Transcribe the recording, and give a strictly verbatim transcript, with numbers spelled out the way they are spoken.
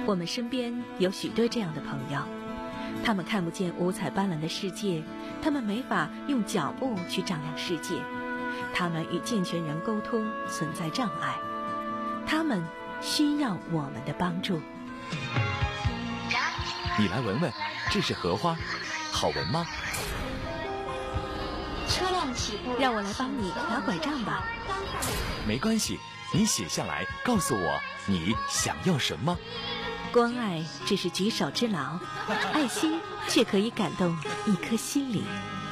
我们身边有许多这样的朋友，他们看不见五彩斑斓的世界，他们没法用脚步去丈量世界，他们与健全人沟通存在障碍，他们需要我们的帮助。 你来闻闻，这是荷花，好闻吗？ 车辆起步， 让我来帮你拿拐杖吧。 没关系，你写下来告诉我你想要什么。 关爱只是举手之劳，爱心却可以感动一颗心灵。